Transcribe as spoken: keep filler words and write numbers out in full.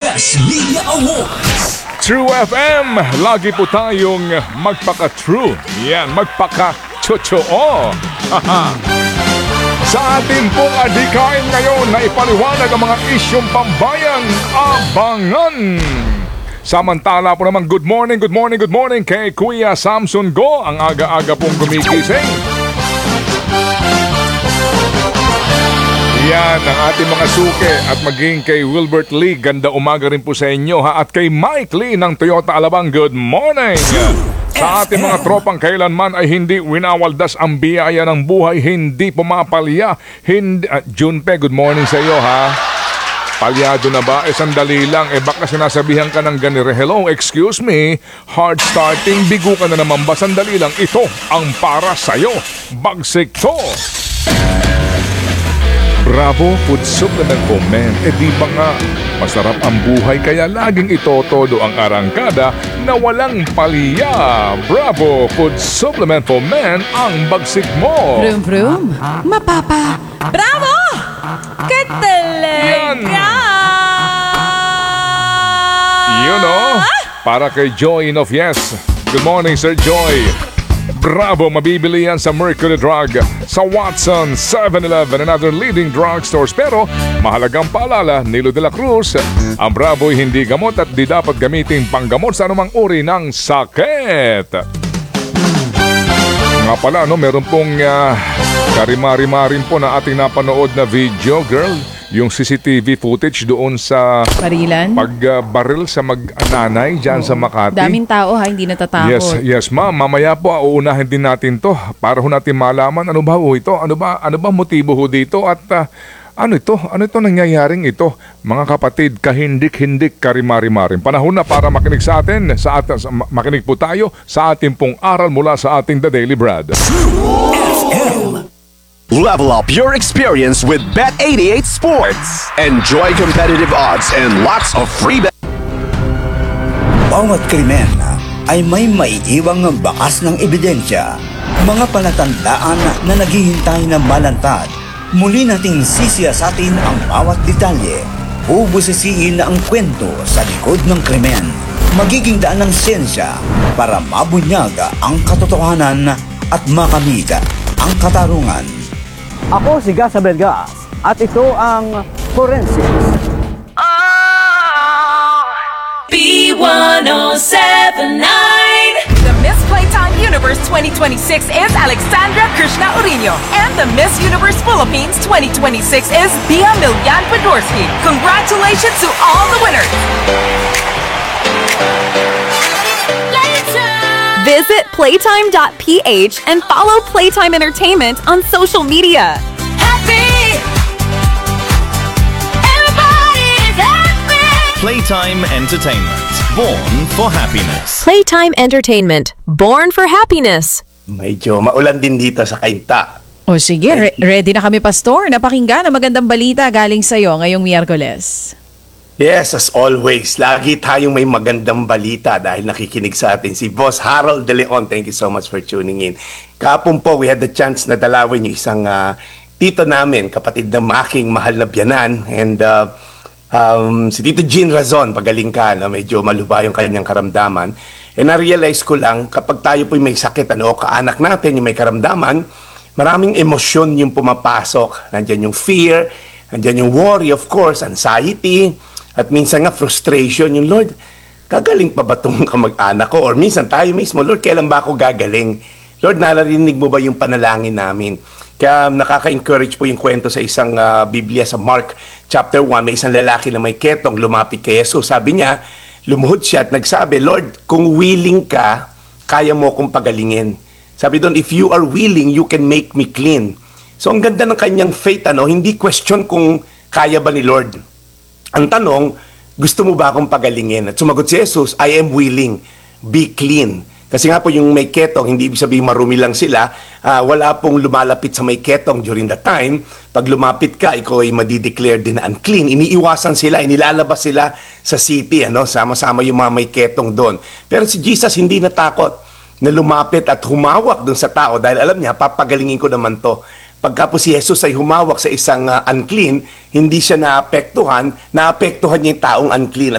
Best Media Awards. True F M, lagi po tayong magpaka-true. Yan, magpaka-chochoo. Sa atin pong adhikain ngayon na ipaliwanag ang mga isyong pambayang abangan. Samantala po naman, good morning, good morning, good morning kay Kuya Samson Go. Ang aga-aga pong gumigising. Yan ang ating mga suke at maging kay Wilbert Lee. Ganda umaga rin po sa inyo ha. At kay Mike Lee ng Toyota Alabang, good morning. Sa ating mga tropang kailanman ay hindi winawaldas ang biyaya ng buhay, hindi pumapalya. Hindi, uh, Junpe, good morning sa iyo ha. Palyado na ba? Eh sandali lang. Eh baka sinasabihan ka ng ganire. Hello, excuse me. Hard starting, bigo ka na naman ba? Sandali lang. Ito ang para sa'yo. Bagsik to. Bravo Food Supplement for Men. E di ba nga, masarap ang buhay kaya laging ito todo ang arangkada na walang palya. Bravo Food Supplement for Men ang bagsik mo. Vroom vroom, mapapa. Bravo! Katalaga! You know, para kay Joy of Yes. Good morning, Sir Joy. Bravo, mabibili yan sa Mercury Drug, sa Watson, seven eleven and other leading drugstores. Pero mahalagang paalala, Nilo de la Cruz, ang Bravo ay hindi gamot at di dapat gamitin panggamot sa anumang uri ng sakit. Nga pala, no, meron pong uh, karimari-marin po na ating napanood na video, girl. Yung C C T V footage doon sa Barilan? pagbaril uh, sa mag-nanay dyan oh. sa Makati. Daming tao ha, hindi natatakot. Yes, yes ma'am. Mamaya po, uunahin din natin to para ho natin malaman ano ba ho ito, ano ba, ano ba motibo ho dito at uh, ano ito, ano ito nangyayaring ito. Mga kapatid, kahindik-hindik karimari-marin. Panahon na para makinig sa atin, sa atin, sa, makinig po tayo sa ating pong aral mula sa ating The Daily Brad. F M. Level up your experience with Bet eighty-eight Sports. Enjoy competitive odds and lots of free bet. Bawat krimen ay may maiiwang bakas ng ebidensya. Mga palatandaan na naghihintay na malantad. Muli nating sisiyasatin ang bawat detalye. Bubusisiin ang kwento sa likod ng krimen. Magiging daan ng siyensya para mabunyag ang katotohanan at makamit ang katarungan. Ako si Gas Abelgas at ito ang Forensics. Oh, B one oh seven nine. The Miss Playtime Universe twenty twenty-six is Alexandra Krishna Urino, and the Miss Universe Philippines twenty twenty-six is Bia Milyan Podorski. Congratulations to all the winners! Visit playtime dot p h and follow Playtime Entertainment on social media. Happy! Everybody's happy! Playtime Entertainment, born for happiness. Playtime Entertainment, born for happiness. Medyo maulan din dito sa Kainta. O sige, re- ready na kami, Pastor. Napakinggan ang magandang balita galing sa'yo ngayong Miyerkules. Yes, as always, lagi tayong may magandang balita dahil nakikinig sa atin si Boss Harold De Leon. Thank you so much for tuning in. Kahapon po, we had the chance na dalawin yung isang uh, tito namin, kapatid ng aking mahal na biyanan. And uh, um, si Tito Jean Razon, pagaling ka, no? Medyo maluba yung kanyang karamdaman. And na-realize ko lang, kapag tayo po may sakit, ano, kaanak natin yung may karamdaman, maraming emosyon yung pumapasok. Nandyan yung fear, nandyan yung worry, of course, anxiety, at minsan nga frustration yung Lord, gagaling pa ba itong kamag-anak ko? Or minsan tayo mismo, Lord, kailan ba ako gagaling? Lord, narinig mo ba yung panalangin namin? Kaya nakaka-encourage po yung kwento sa isang uh, Biblia sa Mark chapter one. May isang lalaki na may ketong lumapit kay Jesus. Sabi niya, lumuhod siya at nagsabi, Lord, kung willing ka, kaya mo akong pagalingin. Sabi doon, if you are willing, you can make me clean. So ang ganda ng kanyang faith, ano, hindi question kung kaya ba ni Lord. Ang tanong, gusto mo ba akong pagalingin? At sumagot si Jesus, I am willing, be clean. Kasi nga po yung may ketong, hindi ibig sabihin marumi lang sila, uh, wala pong lumalapit sa may ketong during that time. Pag lumapit ka, ikaw ay madideclare din na unclean. Iniiwasan sila, inilalabas sila sa city, ano? Sama-sama yung mga may ketong doon. Pero si Jesus hindi natakot na lumapit at humawak doon sa tao dahil alam niya, papagalingin ko naman to. Pagka po si Jesus ay humawak sa isang uh, unclean, hindi siya naapektuhan, naapektuhan niya yung taong unclean.